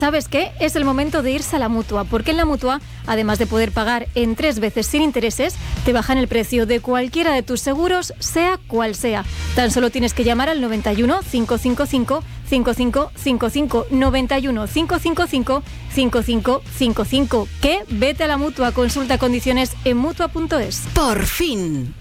¿Sabes qué? Es el momento de irse a la Mutua, porque en la Mutua, además de poder pagar en 3 veces sin intereses, te bajan el precio de cualquiera de tus seguros, sea cual sea. Tan solo tienes que llamar al 91 555 5555 91 555 5555. ¿Qué? Vete a la Mutua, consulta condiciones en Mutua.es. Por fin.